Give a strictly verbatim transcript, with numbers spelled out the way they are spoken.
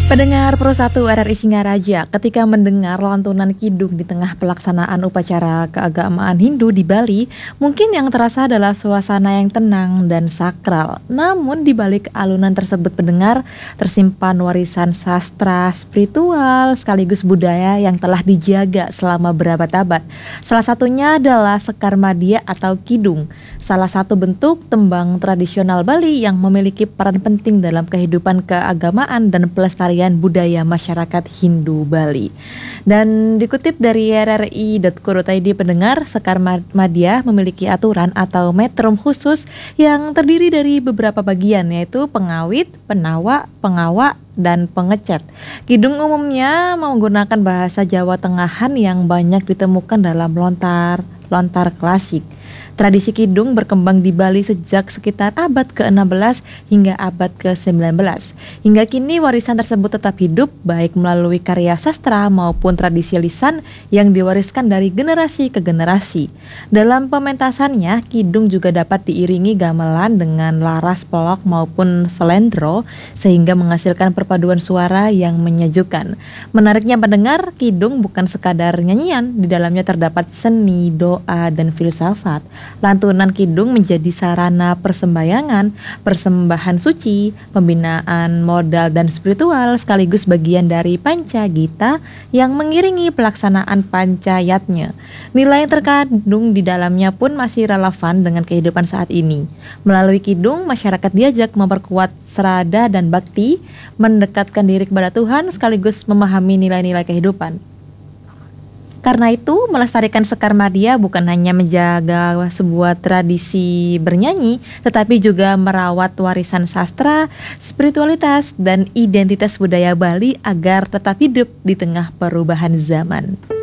Pendengar Pro satu R R I Singaraja, ketika mendengar lantunan kidung di tengah pelaksanaan upacara keagamaan Hindu di Bali, mungkin yang terasa adalah suasana yang tenang dan sakral. Namun di balik alunan tersebut pendengar, tersimpan warisan sastra, spiritual, sekaligus budaya yang telah dijaga selama berabad-abad. Salah satunya adalah Sekar Madya atau kidung, salah satu bentuk tembang tradisional Bali yang memiliki peran penting dalam kehidupan keagamaan dan pelestarian budaya masyarakat Hindu Bali. Dan dikutip dari r r i dot co dot i d pendengar, Sekar Madya memiliki aturan atau metrum khusus yang terdiri dari beberapa bagian, yaitu pengawit, penawa, pengawa, dan pengecet. Kidung umumnya menggunakan bahasa Jawa Tengahan yang banyak ditemukan dalam lontar lontar klasik. Tradisi kidung berkembang di Bali sejak sekitar abad ke enam belas hingga abad ke sembilan belas. Hingga kini warisan tersebut tetap hidup baik melalui karya sastra maupun tradisi lisan yang diwariskan dari generasi ke generasi. Dalam pementasannya, kidung juga dapat diiringi gamelan dengan laras pelok maupun selendro sehingga menghasilkan perpaduan suara yang menyejukkan. Menariknya pendengar, kidung bukan sekadar nyanyian, di dalamnya terdapat seni, doa, dan filsafat. Lantunan kidung menjadi sarana persembahyangan, persembahan suci, pembinaan modal dan spiritual, sekaligus bagian dari pancagita yang mengiringi pelaksanaan pancayatnya. Nilai yang terkandung di dalamnya pun masih relevan dengan kehidupan saat ini. Melalui kidung, masyarakat diajak memperkuat serada dan bakti, mendekatkan diri kepada Tuhan, sekaligus memahami nilai-nilai kehidupan. Karena itu, melestarikan Sekar Madya bukan hanya menjaga sebuah tradisi bernyanyi, tetapi juga merawat warisan sastra, spiritualitas, dan identitas budaya Bali agar tetap hidup di tengah perubahan zaman.